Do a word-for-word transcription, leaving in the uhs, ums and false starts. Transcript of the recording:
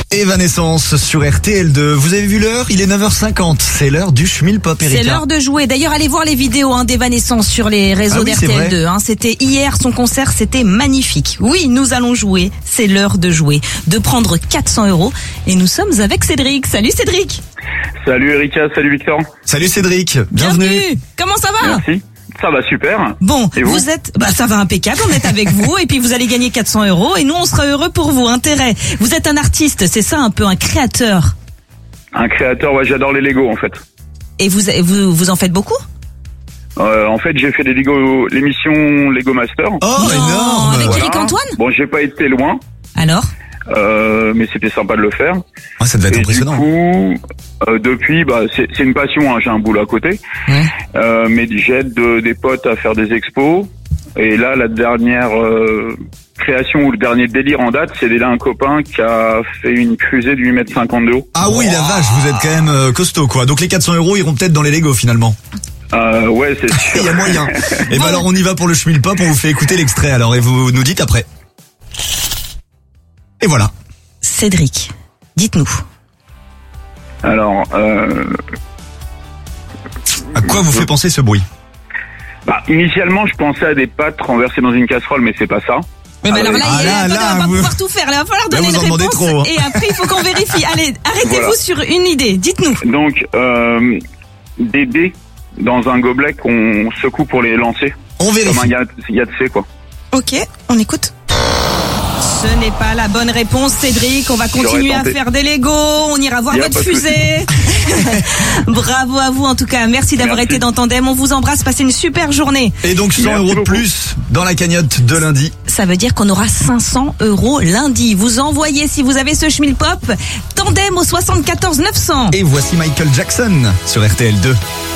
Evanescence sur R T L deux. Vous avez vu l'heure? Il est neuf heures cinquante. C'est l'heure du Schmilpop, Erika. C'est l'heure de jouer. D'ailleurs, allez voir les vidéos hein, d'Evanescence sur les réseaux ah oui, d'R T L deux. Hein. C'était hier, son concert, c'était magnifique. Oui, nous allons jouer. C'est l'heure de jouer. De prendre quatre cents euros. Et nous sommes avec Cédric. Salut Cédric. Salut Erika, salut Victor. Salut Cédric, bienvenue. Bienvenue. Comment ça va? Merci. Ça va super. Bon, et vous, vous êtes, bah ça va impeccable, on est avec vous et puis vous allez gagner quatre cents euros et nous on sera heureux pour vous. Intérêt. Vous êtes un artiste, c'est ça un peu un créateur. Un créateur, ouais, j'adore les Lego en fait. Et vous vous vous en faites beaucoup? Euh, en fait, j'ai fait des Lego, l'émission Lego Master. Oh, non, énorme. avec Voilà. Eric Antoine? Bon, j'ai pas été loin, Alors? euh, mais c'était sympa de le faire. Ah, ça devait être Et impressionnant. du coup, euh, depuis, bah, c'est, c'est une passion. Hein, j'ai un boulot à côté, Ouais. euh, mais j'aide de- des potes à faire des expos. Et là, la dernière euh, création ou le dernier délire en date, c'est déjà un copain qui a fait une fusée de huit mètres cinquante de haut. Ah oui, la vache, vous êtes quand même euh, costaud, quoi. Donc les quatre cents euros iront peut-être dans les Lego, finalement. Euh, ouais, c'est sûr. Il y a moyen. Et ben alors, on y va pour le Schmilpop, on vous fait écouter l'extrait, alors, et vous nous dites après. Et voilà. Cédric, dites-nous. Alors, euh, À quoi vous fait penser ce bruit? bah, initialement, je pensais à des pâtes renversées dans une casserole, mais c'est pas ça. Mais bah Ah alors ouais. là, Ah il y a- là, attendez, là, on va pas vous- pouvoir tout faire. Là, il va falloir Là, donner vous une en demandez réponse trop, hein. et après il faut qu'on vérifie. Allez, arrêtez-vous Voilà. sur une idée. Dites-nous. Donc, euh, des dés dans un gobelet qu'on secoue pour les lancer. On Comme un vérifie. yat- yatsé, quoi. Ok, on écoute. Ce n'est pas la bonne réponse, Cédric. On va continuer à tenté. faire des Lego. On ira voir Y a votre pas de fusée. Bravo à vous en tout cas. Merci d'avoir Merci. été dans Tandem. On vous embrasse. Passez une super journée. Et donc cent Merci euros de beaucoup. plus dans la cagnotte de lundi. Ça veut dire qu'on aura cinq cents euros lundi. Vous envoyez si vous avez ce Schmilpop. Tandem au soixante-quatorze neuf cents. Et voici Michael Jackson sur R T L deux.